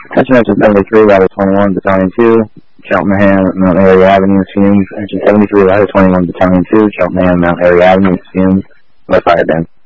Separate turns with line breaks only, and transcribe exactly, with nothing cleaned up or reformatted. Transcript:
Attention, Engine seventy-three, Ladder twenty-one, Battalion two, Cheltenham, Mount Airy Avenue, fumes. Engine seventy-three, Ladder twenty-one, Battalion two, Cheltenham, Mount Airy Avenue, fumes. No fire band.